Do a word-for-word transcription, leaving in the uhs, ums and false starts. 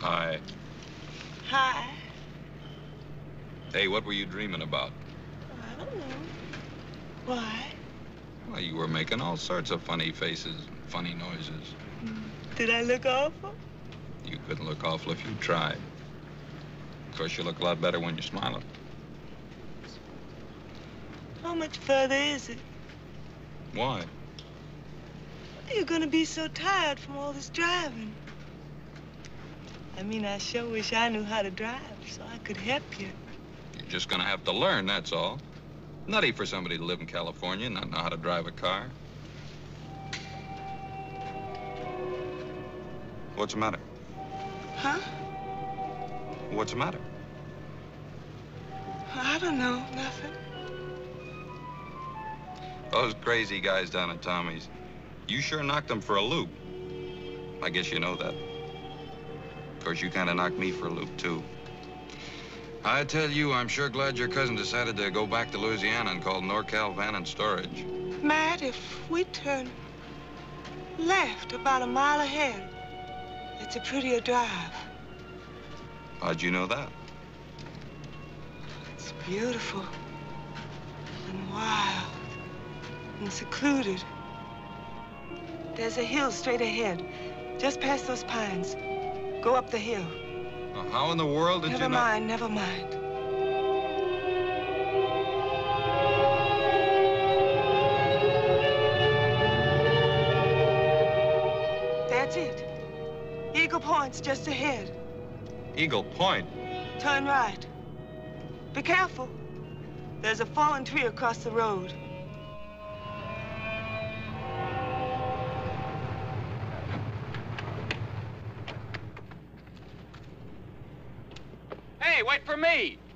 Hi. Hi. Hey, what were you dreaming about? I don't know. Why? Well, you were making all sorts of funny faces, funny noises. Did I look awful? You couldn't look awful if you tried. Of course, you look a lot better when you're smiling. How much further is it? Why? You're gonna be so tired from all this driving. I mean, I sure wish I knew how to drive so I could help you. You're just gonna have to learn, that's all. Nutty for somebody to live in California and not know how to drive a car. What's the matter? Huh? What's the matter? I don't know, nothing. Those crazy guys down at Tommy's, you sure knocked them for a loop. I guess you know that. Of course, you kind of knocked me for a loop, too. I tell you, I'm sure glad your cousin decided to go back to Louisiana and call NorCal Van and Storage. Matt, if we turn left about a mile ahead, it's a prettier drive. How'd you know that? It's beautiful and wild and secluded. There's a hill straight ahead, just past those pines. Go up the hill. Well, how in the world did never you know? Never mind, never mind. That's it. Eagle Point's just ahead. Eagle Point? Turn right. Be careful. There's a fallen tree across the road. Hey, wait for me!